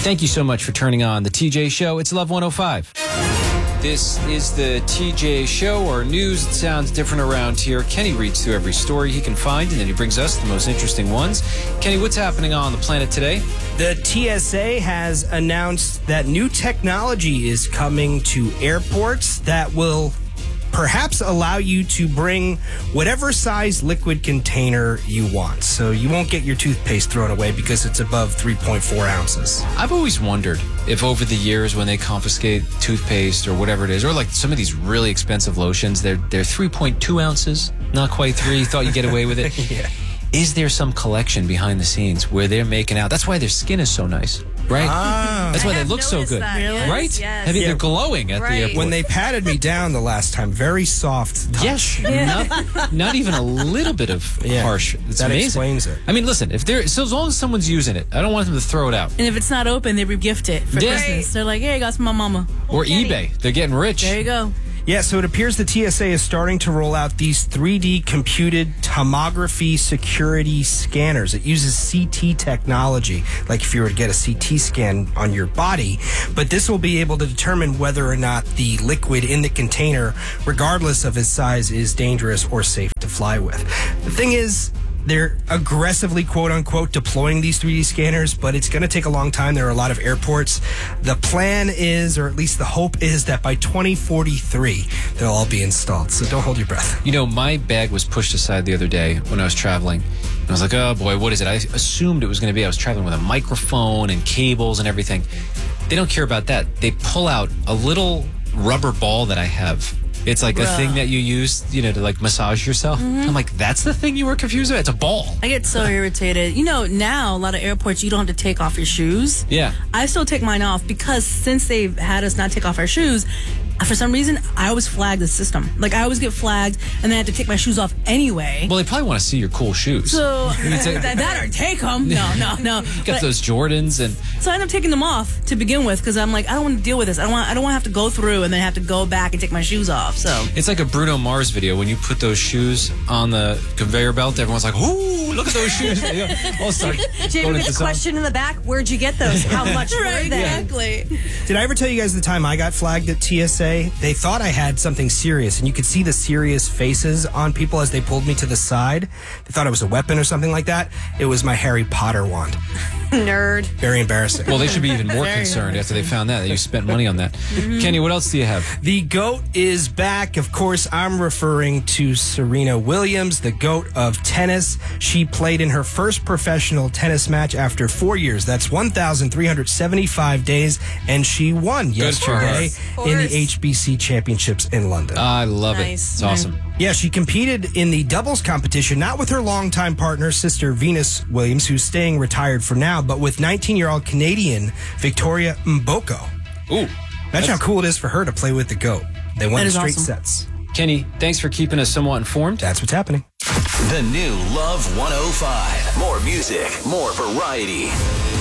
Thank you so much for turning on the TJ Show. It's Love 105. This is the TJ Show, or news that sounds different around here. Kenny reads through every story he can find, and then he brings us the most interesting ones. Kenny, what's happening on the planet today? The TSA has announced that new technology is coming to airports that will perhaps allow you to bring whatever size liquid container you want. So you won't get your toothpaste thrown away because it's above 3.4 ounces. I've always wondered if over the years when they confiscate toothpaste or whatever it is, or like some of these really expensive lotions, they're 3.2 ounces, not quite 3. Thought you'd get away with it. Yeah. Is there some collection behind the scenes where they're making out? That's why their skin is so nice, right? That's why they look so good, that. right? Yes. I mean, they're glowing at the airport. When they patted me down the last time, very soft touch. Yes, not even a little bit of harsh. It's that amazing. explains it. I mean, listen, so as long as someone's using it, I don't want them to throw it out. And if it's not open, they re-gift it for Christmas. They're like, here you go, it's from my mama. Or eBay. They're getting rich. There you go. Yeah, so it appears the TSA is starting to roll out these 3D computed tomography security scanners. It uses CT technology, like if you were to get a CT scan on your body. But this will be able to determine whether or not the liquid in the container, regardless of its size, is dangerous or safe to fly with. The thing is, they're aggressively, quote-unquote, deploying these 3D scanners, but it's going to take a long time. There are a lot of airports. The plan is, or at least the hope is, that by 2043, they'll all be installed. So don't hold your breath. You know, my bag was pushed aside the other day when I was traveling. And I was like, oh, boy, what is it? I assumed it was going to be, I was traveling with a microphone and cables and everything. They don't care about that. They pull out a little rubber ball that I have. It's like a thing that you use, to like massage yourself. I'm like, that's the thing you were confused with? It's a ball. I get so irritated. Now, a lot of airports, you don't have to take off your shoes. Yeah. I still take mine off because since they've had us not take off our shoes, for some reason, I always flag the system. Like, I always get flagged, and then I have to take my shoes off anyway. Well, they probably want to see your cool shoes. So, that or take them. No. You got those Jordans. And so I end up taking them off to begin with because I'm like, I don't want to deal with this. I don't want to have to go through and then have to go back and take my shoes off. So it's like a Bruno Mars video. When you put those shoes on the conveyor belt, everyone's like, ooh, look at those shoes. They all start Jamie, with the question in the back, where'd you get those? How much were they? Exactly. Did I ever tell you guys the time I got flagged at TSA? They thought I had something serious, and you could see the serious faces on people as they pulled me to the side. They thought it was a weapon or something like that. It was my Harry Potter wand. Nerd. Very embarrassing. Well, they should be even more concerned after they found that you spent money on that. Kenny, what else do you have? The GOAT is back. Of course, I'm referring to Serena Williams, the GOAT of tennis. She played in her first professional tennis match after 4 years. That's 1,375 days, and she won yesterday in the HBC Championships in London. I love it. Nice. It's awesome. Yeah, she competed in the doubles competition, not with her longtime partner, sister Venus Williams, who's staying retired for now, but with 19-year-old Canadian Victoria Mboko. Ooh. Imagine how cool it is for her to play with the GOAT. They won straight awesome. sets. Kenny, thanks for keeping us somewhat informed. That's what's happening. The new Love 105. More music, more variety.